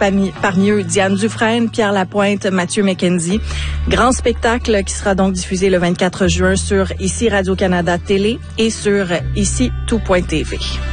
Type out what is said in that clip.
parmi eux Diane Dufresne, Pierre Lapointe, Mathieu McKenzie. Grand spectacle qui sera donc diffusé le 24 juin sur ici Radio-Canada Télé et sur ici tout.tv.